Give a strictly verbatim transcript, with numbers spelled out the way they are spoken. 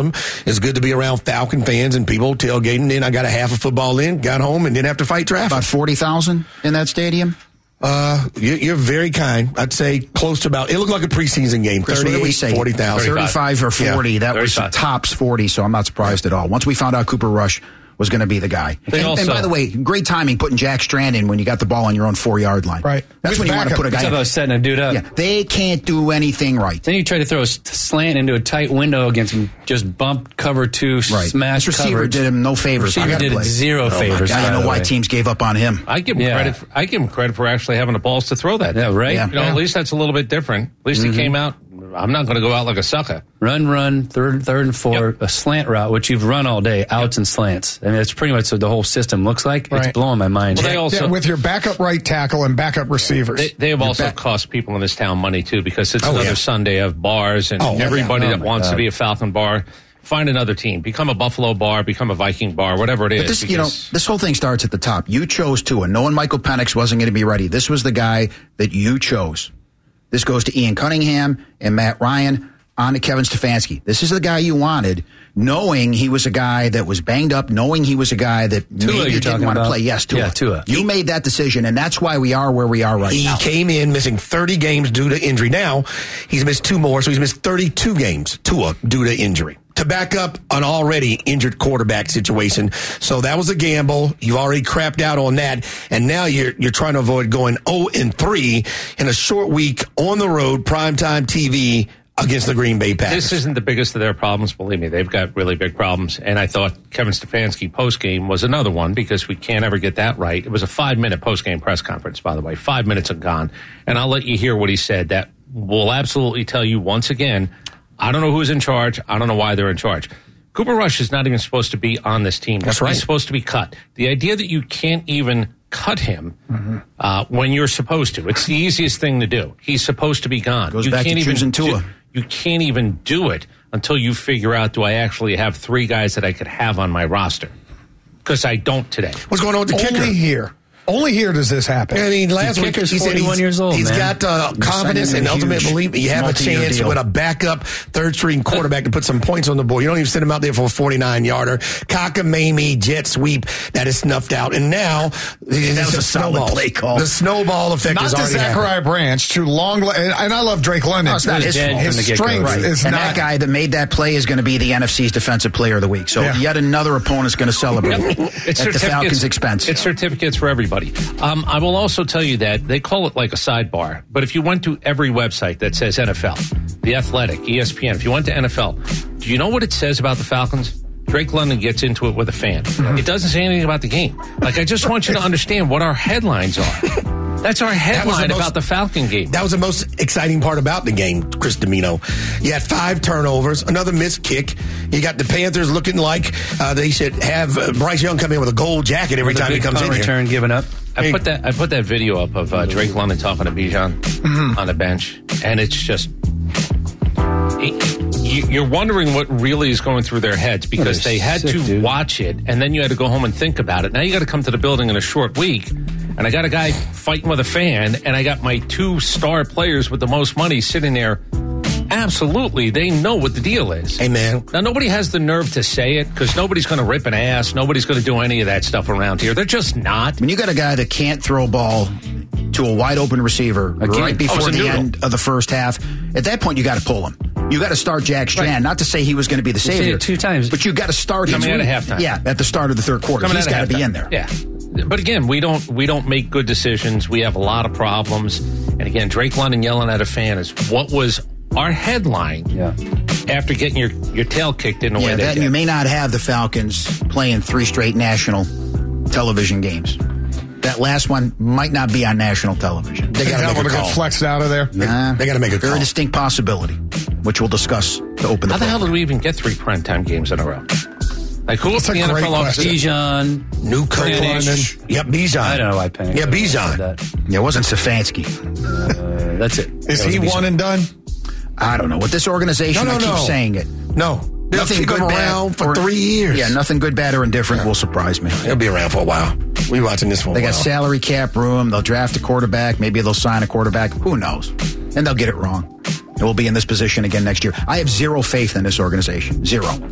awesome. It's good to be around Falcon fans and people tailgating. Then I got a half a football in, got home, and didn't have to fight traffic. About forty thousand in that stadium? Uh, you're, you're very kind. I'd say close to about, it looked like a preseason game. Chris, thirty-eight, forty thousand. thirty-five or forty. Yeah, that thirty-five. Was tops forty, so I'm not surprised at all. Once we found out Cooper Rush was going to be the guy. And, also, and by the way, great timing putting Jack Strand in when you got the ball on your own four-yard line. Right. That's With when you want to put a guy in. About setting a dude up. Yeah, they can't do anything right. Then you try to throw a slant into a tight window against him, just bump cover two, right. smash this receiver coverage. did him no favors. Receiver did play. zero oh favors. I don't know why way. teams gave up on him. I give him yeah. credit. For, I give him credit for actually having the balls to throw that. Yeah, right. Yeah. You know, yeah. at least that's a little bit different. At least mm-hmm. he came out. I'm not going to go out like a sucker. Run, run, third, third and four, yep. a slant route, which you've run all day, outs yep. and slants. I mean, it's pretty much what the whole system looks like. Right. It's blowing my mind. Well, they also, yeah, with your backup right tackle and backup receivers. They, they have your also back- cost people in this town money, too, because it's oh, another yeah. Sunday of bars, and oh, everybody yeah. that oh, wants God. to be a Falcon bar, find another team. Become a Buffalo bar, become a Viking bar, whatever it is. But this, you know, this whole thing starts at the top. You chose Tua. Knowing Michael Penix wasn't going to be ready. This was the guy that you chose. This goes to Ian Cunningham and Matt Ryan. On to Kevin Stefanski. This is the guy you wanted, knowing he was a guy that was banged up, knowing he was a guy that Tua, maybe didn't want to play. Yes, Tua. Yeah, Tua. You made that decision, and that's why we are where we are right he now. He came in missing thirty games due to injury. Now, he's missed two more, so he's missed thirty-two games, Tua, due to injury. To back up an already injured quarterback situation. So that was a gamble. You've already crapped out on that. And now you're you're trying to avoid going oh and three in a short week on the road, primetime T V, against the Green Bay Packers. This isn't the biggest of their problems, believe me. They've got really big problems. And I thought Kevin Stefanski postgame was another one because we can't ever get that right. It was a five-minute postgame press conference, by the way. Five minutes and gone. And I'll let you hear what he said. That will absolutely tell you once again, I don't know who's in charge. I don't know why they're in charge. Cooper Rush is not even supposed to be on this team. That's right. He's supposed to be cut. The idea that you can't even cut him mm-hmm. uh, when you're supposed to. It's the easiest thing to do. He's supposed to be gone. Goes you back can't to even choosing Tua. Do, you can't even do it until you figure out, do I actually have three guys that I could have on my roster? Because I don't today. What's going on with the Only kicker? here. Only here does this happen. I mean, last the week kicker's he said forty-one he's, years old, he's man. got uh, confidence and ultimate belief. You have a chance deal. with a backup third-string quarterback to put some points on the board. You don't even send him out there for a forty-nine-yarder. Cockamamie jet sweep that is snuffed out. And now that was a solid play call. The snowball effect not is to already Zachariah happened. Branch, to long, and I love Drake London. No, it's not his fault. His strength right. is and not. that guy that made that play is going to be the N F C's Defensive Player of the Week. So yeah. yet another opponent's going to celebrate it's at the Falcons' expense. It's certificates for everybody. Um, I will also tell you that they call it like a sidebar, but if you went to every website that says N F L, The Athletic, E S P N, if you went to N F L, do you know what it says about the Falcons? Drake London gets into it with a fan. Mm-hmm. It doesn't say anything about the game. Like, I just want you to understand what our headlines are. That's our headline that the most, about the Falcon game. That was the most exciting part about the game, Chris Domino. You had five turnovers, another missed kick. You got the Panthers looking like uh, they should have uh, Bryce Young come in with a gold jacket every with time he comes in return here. Given up. I put that I put that video up of uh, Drake London talking to Bijan mm-hmm. on the bench, and it's just it, you, you're wondering what really is going through their heads because they had sick, to dude. watch it, and then you had to go home and think about it. Now you got to come to the building in a short week, and I got a guy fighting with a fan, and I got my two star players with the most money sitting there. Absolutely, they know what the deal is. Hey, man. Now, nobody has the nerve to say it because nobody's going to rip an ass. Nobody's going to do any of that stuff around here. They're just not. When you got a guy that can't throw a ball to a wide open receiver Again, right before oh, the noodle. end of the first half, at that point you got to pull him. You got to start Jack Strand. Right. Not to say he was going to be the savior two times, but you got to start him coming out of halftime. Yeah, at the start of the third quarter, Coming he's got to be in there. Yeah. But again, we don't we don't make good decisions. We have a lot of problems. And again, Drake London yelling at a fan is what was our headline yeah. after getting your, your tail kicked in the Yeah, way they that did. you may not have the Falcons playing three straight national television games. That last one might not be on national television. They got to That make one a to call. get flexed out of there. Nah, They got to make a very call. distinct possibility, which we'll discuss to open the How the hell book. did we even get three primetime games in a row? Like, who was That's the a N F great L officer? question. Bijan. New coach. Penix. Yep, Bijan. I don't know why Penix. Yeah, Bijan. That. Yeah, it wasn't Stefanski. Uh, that's it. Is That he was one and done? I don't know. With this organization, No, no, I keep no. saying it. No. They'll Nothing keep good, him bad, around for or- three years. Yeah, nothing good, bad, or indifferent will surprise me. He'll be around for a while. We watching this one. They got salary cap room. They'll draft a quarterback. Maybe they'll sign a quarterback. Who knows? And they'll get it wrong. And we'll be in this position again next year. I have zero faith in this organization. Zero.